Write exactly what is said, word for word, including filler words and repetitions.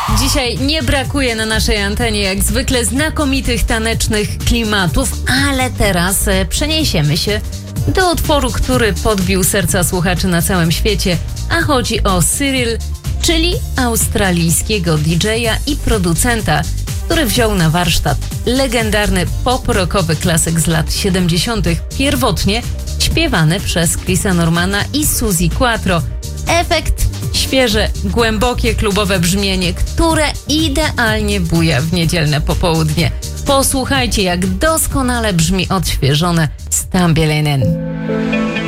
Dzisiaj nie brakuje na naszej antenie jak zwykle znakomitych tanecznych klimatów, ale teraz e, przeniesiemy się do utworu, który podbił serca słuchaczy na całym świecie, a chodzi o Cyril, czyli australijskiego didżeja i producenta, który wziął na warsztat legendarny pop-rockowy klasyk z lat siedemdziesiątych, pierwotnie śpiewany przez Chrisa Normana i Suzi Quatro. Efekt świeże, głębokie klubowe brzmienie, które idealnie buja w niedzielne popołudnie. Posłuchajcie, jak doskonale brzmi odświeżone Stambielinen.